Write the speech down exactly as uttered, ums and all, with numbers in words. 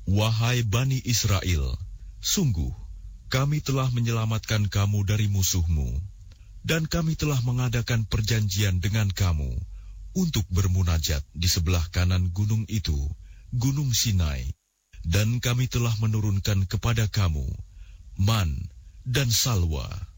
Wahai Bani Israel, sungguh kami telah menyelamatkan kamu dari musuhmu, dan kami telah mengadakan perjanjian dengan kamu untuk bermunajat di sebelah kanan gunung itu, Gunung Sinai, dan kami telah menurunkan kepada kamu man dan salwa.